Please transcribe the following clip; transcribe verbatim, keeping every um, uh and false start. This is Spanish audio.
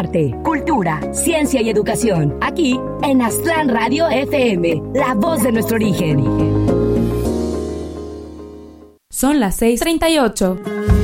arte, cultura, ciencia y educación. Aquí en Aztlán Radio F M, la voz de nuestro origen. Son las seis treinta y ocho.